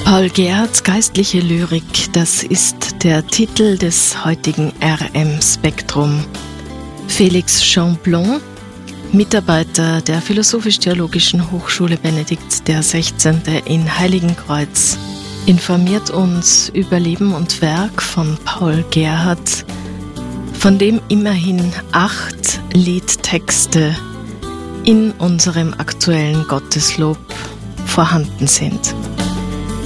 Paul Gerhardts geistliche Lyrik, das ist der Titel des heutigen RM-Spektrum. Felix Chamblon, Mitarbeiter der Philosophisch-Theologischen Hochschule Benedikt XVI. In Heiligenkreuz, informiert uns über Leben und Werk von Paul Gerhardt, von dem immerhin 8 Liedtexte in unserem aktuellen Gotteslob vorhanden sind.